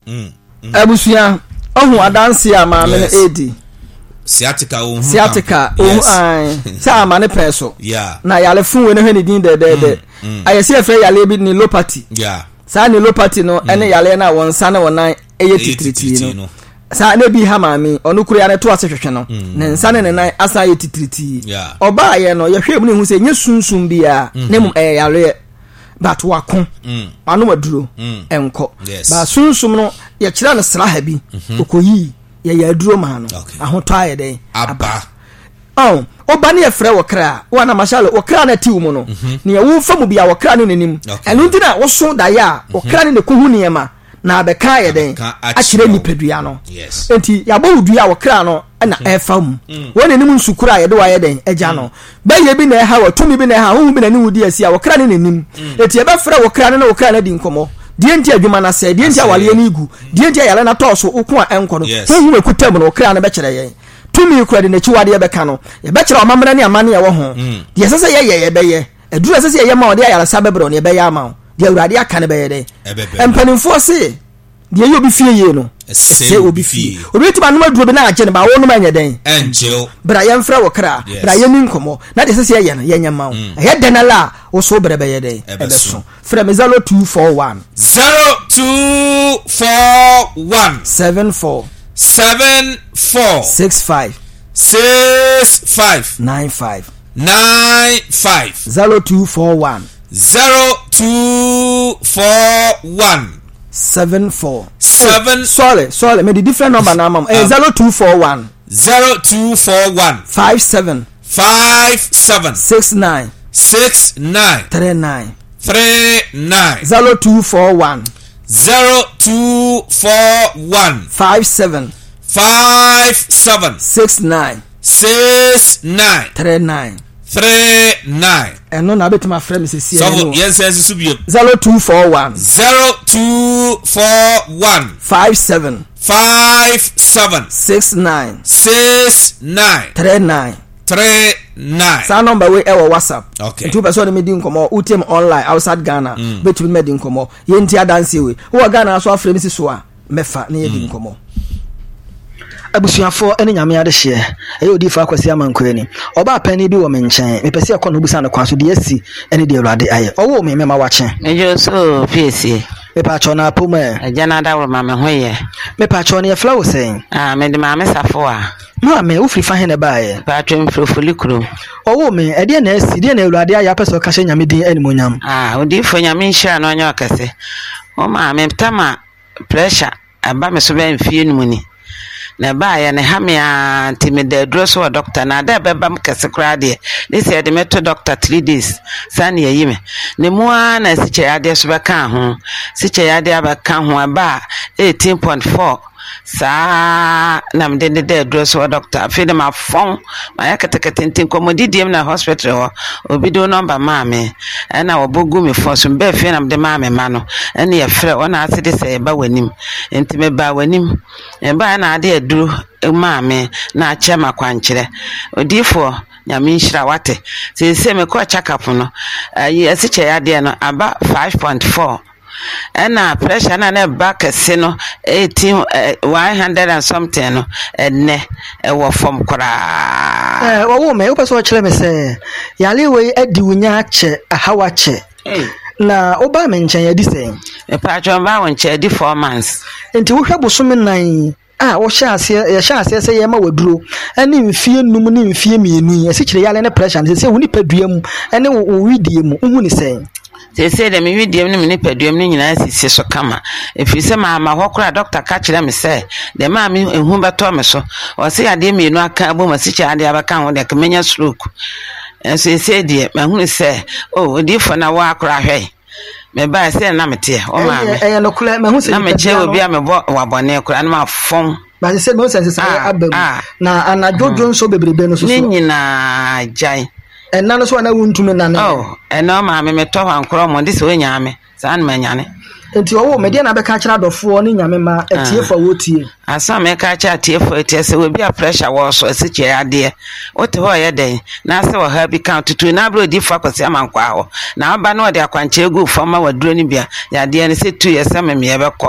Abusuya ohu adanse a ma me edi sciatica o sa ma ne peso na yale fun we ne hwe ne din de ayese efe yale bi ni lopati sa ni lopati no ene yale na won sa na wonan eye titriti no sa na bi ha ma mi onu kuru ya ne to asehwehwe no ne nsa ne nan asa ye titriti oba ye no ye hwe mu ne hu se nye sunsun bia ne mu yale but wakon anu maduro enko ba sunsun no ye kira no sra ha bi okoyi ye aduro ma no ahoto aye den aba oba ne ye frɛ wo kra wo na mashalo wo kra na ti wo mu no ne ye wo famu bia wo kra ne nenim enu nti na wo so da ya wo kra ne ko hu ne ma na abeka ye den akire nipadua no enti ya bo wudua wo kra no na efam wo ne nim nsukura ye de wa ye den agya no ba ye bi na ha wo tumi bi na ha hu bi na ne wudi asia wo kra ne nenim enti ye ba frɛ wo kra ne na wo kra na di nkomo die ntia adwuma na se die ntia wale ni gu die ntia yale na toso uko enko no hu ekutam no kra na be kire ye tumi kura de na chiwade ye beka no ye be kire omamra ne amane ye wo ho de sese ye be ye eduru sese ye ma ode ayala sabebro ne be ye ama de awurade aka ne be ye de empanimfo se de ye obi fie ye no se obi fie obi ti ba no aduro be na agye ne ba wo no manya den enjo bra ye mfra wo kra bra ye ni nkomo na de sese ye no ye nya ma ye de na la wo so bra be ye de ebe so fra me 0241 74 65 95 0241 74 sorry me the different number na mam 0241 57 69 39 0241 57 69 eno na betima frame se sie so yes subio 0241 57 69 39 sa number we ewo WhatsApp ntu person me di nkomo utem online outside Ghana betumi me di nkomo ye ntia dance we wo Ghana so afrɛ mi si so a mefa na ye di nkomo abusuafo ene nyame ade hye eyo di fa kwasi amankwa ni oba pani bi wo me nkyɛn me pese akɔ no busa no kwaso de asi ene de awurade aye owo me mema wache ejo so pese me pa cho na poma agana da wo ma me hoye me pa cho na ye fla wo sen me de ma me safo a ma me wo firi fa hene baaye pa twem frofoli kuro owo me ede na asi de na awurade aye apeso ka hye nyame din animonyam odi fo nyame nhia no onyo akase o ma me tama pressure aba me so be mfie nu ni na ba ya ne ha me antimida adroso wa doctor na da beba mkese kra de this year de meto doctor 3 days sani ya yime ne mua na siche ya de so be kan ho siche ya de abaka ho aba 18.4 sa na mde de adroso wa doctor fe de ma fon ma ya keteketentin komodidiem na hospital ho obi do number ma me na obogu me fon so be fe na mde ma me ma no ene ye frɛ ona ase de se ba wanim enti me ba wanim e ba na ade duru maame na achema kwankyere odifo nyame nhira wate se me ko check-up no asiche ya de no aba 5.4 ena pressure na back se no 100 and something no enne wo form kora wo me wo peso kire me se yale we adi wunya ache ahawache na oba me nchen ya di sen e pa twa ba won che di 4 months enti wo hwebo so me nan wo sha ase se ye ma waduro ani mfie num ni mfie mienu ase kire yale ne pressure se hu ni padua mu ene wo widie mu hu ni sen se de me widie mu ni padua mu ni nyina sisi so kama efi se ma hokora doctor ka kire me se de ma me ehu beto me so o se ade mienu aka bo ma si kire ade abaka ho de kemenya stroke se de ma hu se odi fo na wa akora hwe me ba se na mete o ma me no kula me hu se na me che obi a me bo wa bone kora na ma fon ba se no sense se abam na anadojo nso bebrebe no so ni nyina jai enna no so na wuntume na na enna ma me to hankro mo ndi se onya me san ma nyane enti owo me dia na be ka kira dofo ni nyame ma etie fa wotie asa me ka kira tie fa etie se we bia pressure wo so asiche ade wote ho ye den na se wo ha bi count to na bro di fa kwase amankwa ho na aba na wo de akwanche egu fo ma waduro ni bia ya de ne se 2 years me ye be